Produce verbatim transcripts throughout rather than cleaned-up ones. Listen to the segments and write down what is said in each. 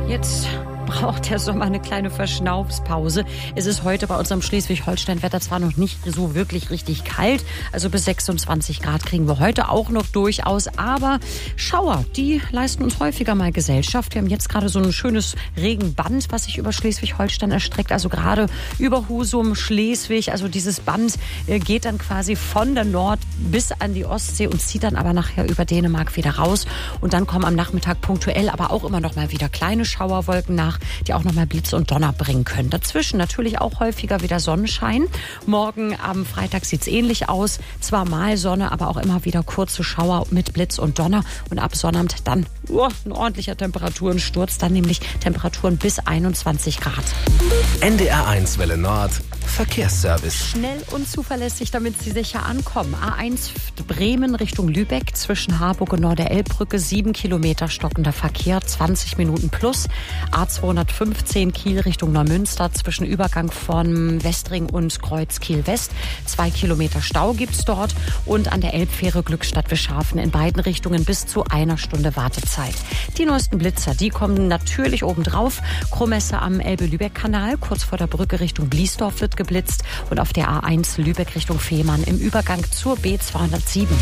Jetzt braucht der Sommer eine kleine Verschnaufspause. Es ist heute bei unserem Schleswig-Holstein-Wetter zwar noch nicht so wirklich richtig kalt, also bis sechsundzwanzig Grad kriegen wir heute auch noch durchaus, aber Schauer, die leisten uns häufiger mal Gesellschaft. Wir haben jetzt gerade so ein schönes Regenband, was sich über Schleswig-Holstein erstreckt, also gerade über Husum, Schleswig, also dieses Band geht dann quasi von der Nord- bis an die Ostsee und zieht dann aber nachher über Dänemark wieder raus und dann kommen am Nachmittag punktuell aber auch immer noch mal wieder kleine Schauerwolken nach, die auch noch mal Blitz und Donner bringen können. Dazwischen natürlich auch häufiger wieder Sonnenschein. Morgen am Freitag sieht es ähnlich aus. Zwar mal Sonne, aber auch immer wieder kurze Schauer mit Blitz und Donner. Und ab Sonnabend dann oh, ein ordentlicher Temperatурensturz, dann nämlich Temperaturen bis einundzwanzig Grad. N D R eins Welle Nord Verkehrsservice. Schnell und zuverlässig, damit Sie sicher ankommen. A eins Bremen Richtung Lübeck zwischen Harburg und Norderelbbrücke, sieben Kilometer stockender Verkehr, zwanzig Minuten plus. A zweihundertfünfzehn Kiel Richtung Neumünster zwischen Übergang von Westring und Kreuz Kiel West. Zwei Kilometer Stau gibt's dort und an der Elbfähre Glückstadt-Wischhafen in beiden Richtungen bis zu einer Stunde Wartezeit. Die neuesten Blitzer, die kommen natürlich obendrauf. Krummesse am Elbe-Lübeck-Kanal, kurz vor der Brücke Richtung Bliesdorf wird geblitzt und auf der A eins Lübeck Richtung Fehmarn im Übergang zur B zweihundertsieben.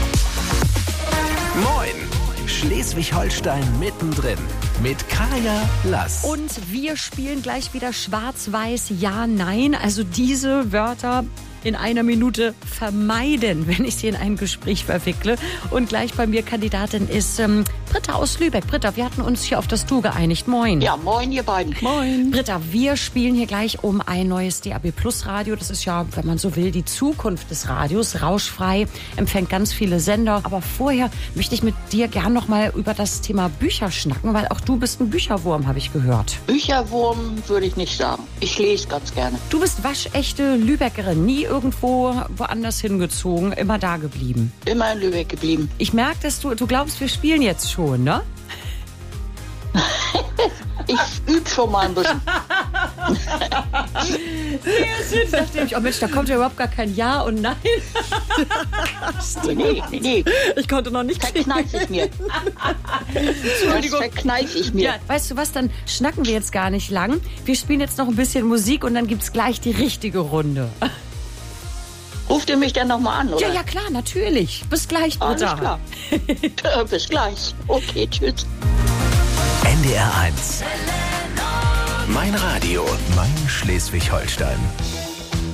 Moin! Schleswig-Holstein mittendrin mit Kaya Lass. Und wir spielen gleich wieder Schwarz-Weiß, Ja, Nein. Also diese Wörter in einer Minute vermeiden, wenn ich sie in einem Gespräch verwickle. Und gleich bei mir Kandidatin ist ähm, Britta aus Lübeck. Britta, wir hatten uns hier auf das Du geeinigt. Moin. Ja, moin ihr beiden. Moin. Britta, wir spielen hier gleich um ein neues D A B Plus Radio. Das ist ja, wenn man so will, die Zukunft des Radios. Rauschfrei, empfängt ganz viele Sender. Aber vorher möchte ich mit dir gern noch mal über das Thema Bücher schnacken, weil auch du bist ein Bücherwurm, habe ich gehört. Bücherwurm würde ich nicht sagen. Ich lese ganz gerne. Du bist waschechte Lübeckerin, nie irgendwo woanders hingezogen, immer da geblieben. Immer in Lübeck geblieben. Ich merke, dass du, du glaubst, wir spielen jetzt schon, ne? Ich übe schon mal ein bisschen. Sehr süß, dachte ich, oh Mensch, da kommt ja überhaupt gar kein Ja und Nein. nee, nee, nee. Ich konnte noch nicht Verkneife ich mir. Das verkneife ich mir. Ja, weißt du was, dann schnacken wir jetzt gar nicht lang. Wir spielen jetzt noch ein bisschen Musik und dann gibt's gleich die richtige Runde. Ruft ihr mich dann nochmal an, oder? Ja, ja, klar, natürlich. Bis gleich, Britta. Alles klar. Bis gleich. Okay, tschüss. N D R eins. Mein Radio, mein Schleswig-Holstein.